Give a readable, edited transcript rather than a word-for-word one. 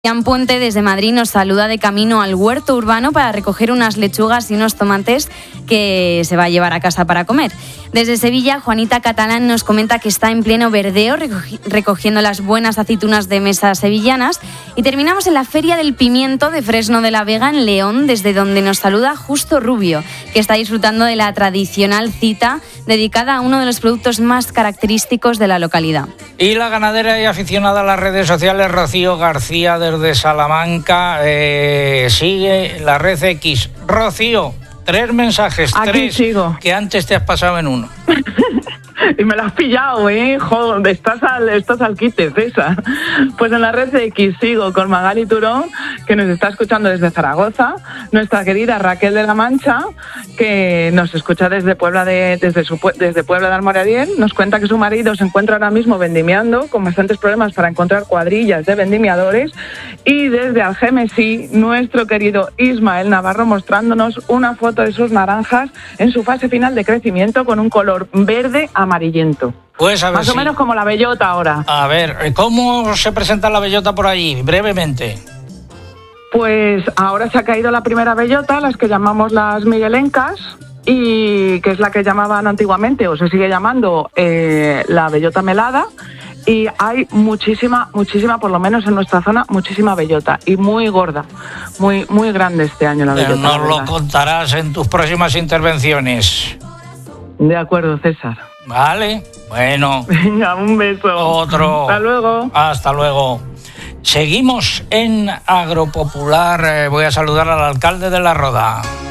Jan Puente desde Madrid nos saluda de camino al huerto urbano para recoger unas lechugas y unos tomates que se va a llevar a casa para comer. Desde Sevilla, Juanita Catalán nos comenta que está en pleno verdeo recogiendo las buenas aceitunas de mesa sevillanas. Y terminamos en la Feria del Pimiento de Fresno de la Vega, en León, desde donde nos saluda Justo Rubio, que está disfrutando de la tradicional cita dedicada a uno de los productos más característicos de la localidad. Y la ganadera y aficionada a las redes sociales, Rocío García, desde Salamanca, sigue la red X. Rocío, 3 mensajes, Aquí 3 sigo. Que antes te has pasado en uno. Y me lo has pillado, Joder, estás al quite, César. Pues en la red X sigo con Magali Turón, que nos está escuchando desde Zaragoza, nuestra querida Raquel de la Mancha, que nos escucha desde Puebla desde Puebla de Almoradiel. Nos cuenta que su marido se encuentra ahora mismo vendimiando, con bastantes problemas para encontrar cuadrillas de vendimiadores. Y desde Algemesí, nuestro querido Ismael Navarro, mostrándonos una foto de sus naranjas en su fase final de crecimiento con un color verde amarillento. Pues a ver, más o menos como la bellota ahora. A ver, ¿cómo se presenta la bellota por allí? Brevemente. Pues ahora se ha caído la primera bellota, las que llamamos las miguelencas, y que es la que llamaban antiguamente, o se sigue llamando, la bellota melada. Y hay muchísima, por lo menos en nuestra zona, muchísima bellota. Y muy gorda, muy grande este año la bellota. Nos lo contarás en tus próximas intervenciones. De acuerdo, César. Vale, bueno. Venga, un beso. Otro. Hasta luego. Hasta luego. Seguimos en Agropopular. Voy a saludar al alcalde de La Roda.